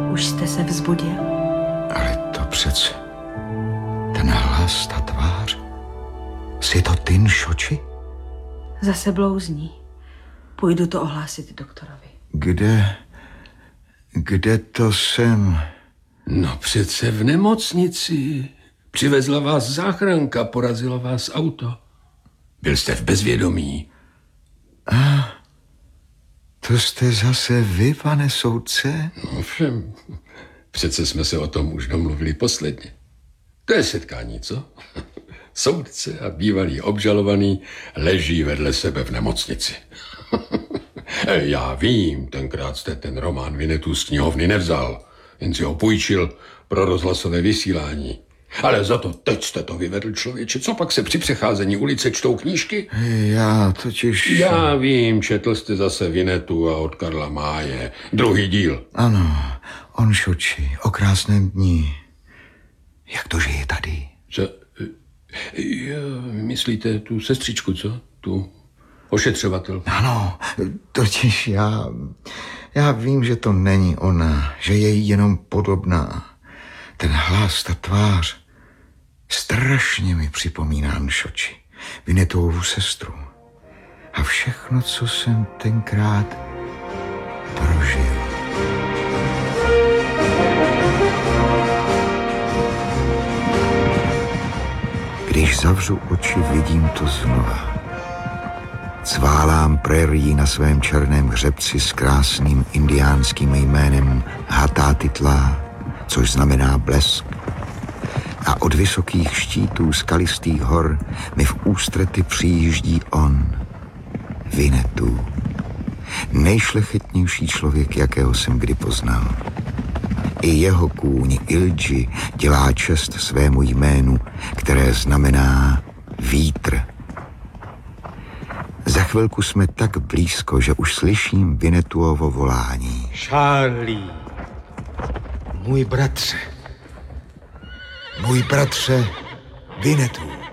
Už jste se vzbudil? Ale to přece... Ten hlas, ta tvář... Jsi to ty, Nšoči? Zase blouzní. Půjdu to ohlásit doktorovi. Kde to jsem? No přece v nemocnici. Přivezla vás záchranka, porazilo vás auto. Byl jste v bezvědomí. To jste zase vy, pane soudce? No všem, přece jsme se o tom už domluvili posledně. To je setkání, co? Soudce a bývalý obžalovaný leží vedle sebe v nemocnici. Já vím, tenkrát jste ten román Vinetu z knihovny nevzal, jen si ho půjčil pro rozhlasové vysílání. Ale za to teď jste to vyvedl, člověče. Co pak se při přecházení ulice čtou knížky? Já totiž... Já vím, četl jste zase Vinetu a od Karla Máje. Druhý díl. Ano, o Nšoči, o krásném dni. Jak to žije tady? Co? Myslíte tu sestřičku, co? Tu ošetřovatel. Ano, totiž já vím, že to není ona, že je jí jenom podobná. Ten hlas, ta tvář, strašně mi připomíná Nšoči, Vinetovu sestru. A všechno, co jsem tenkrát prožil. Když zavřu oči, vidím to znova. Cválám prérii na svém černém hřebci s krásným indiánským jménem Hatatitla, což znamená blesk. A od vysokých štítů skalistých hor mi v ústrety přijíždí on, Vinetu. Nejšlechetnější člověk, jakého jsem kdy poznal. I jeho kůň Ilji dělá čest svému jménu, které znamená vítr. Za chvilku jsme tak blízko, že už slyším Vinetuovo volání. Charlie, můj bratře, Vinetu.